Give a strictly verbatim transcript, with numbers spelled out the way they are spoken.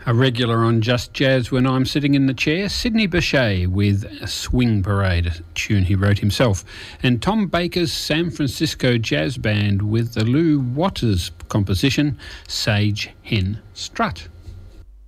A regular on Just Jazz when I'm sitting in the chair, Sidney Bechet with Swing Parade, a tune he wrote himself, and Tom Baker's San Francisco Jazz Band with the Lou Waters composition, Sage Hen Strut.